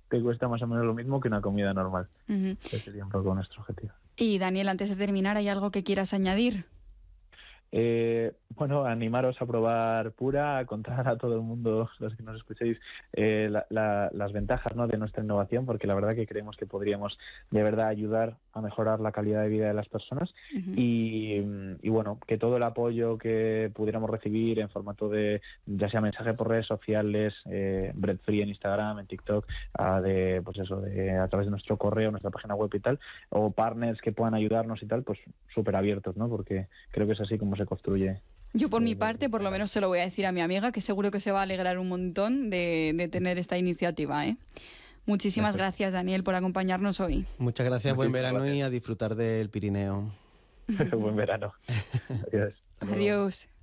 te cuesta más o menos lo mismo que una comida normal. Uh-huh. Ese sería un poco nuestro objetivo. Y Daniel, antes de terminar, ¿hay algo que quieras añadir? Bueno, animaros a probar Pura, a contar a todo el mundo, los que nos escuchéis, las ventajas, ¿no?, de nuestra innovación, porque la verdad que creemos que podríamos de verdad ayudar a mejorar la calidad de vida de las personas. Uh-huh. Y bueno, que todo el apoyo que pudiéramos recibir en formato de, ya sea mensaje por redes sociales, Bread Free en Instagram, en TikTok, pues eso, a través de nuestro correo, nuestra página web y tal, o partners que puedan ayudarnos y tal, pues súper abiertos, ¿no? Porque creo que es así como se construye. Yo por mi parte, por lo menos se lo voy a decir a mi amiga, que seguro que se va a alegrar un montón de tener esta iniciativa, ¿eh? Muchísimas gracias, Daniel, por acompañarnos hoy. Muchas gracias, buen verano y a disfrutar del Pirineo. Buen verano. Adiós. Adiós.